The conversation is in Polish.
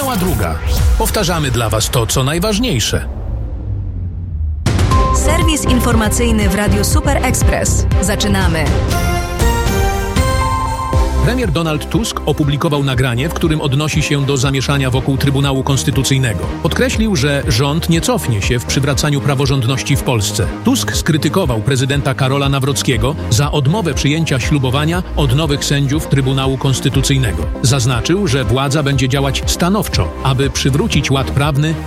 Formuła druga. Powtarzamy dla Was to, co najważniejsze. Serwis informacyjny w Radiu Super Express. Zaczynamy. Premier Donald Tusk opublikował nagranie, w którym odnosi się do zamieszania wokół Trybunału Konstytucyjnego. Podkreślił, że rząd nie cofnie się w przywracaniu praworządności w Polsce. Tusk skrytykował prezydenta Karola Nawrockiego za odmowę przyjęcia ślubowania od nowych sędziów Trybunału Konstytucyjnego. Zaznaczył, że władza będzie działać stanowczo, aby przywrócić ład prawny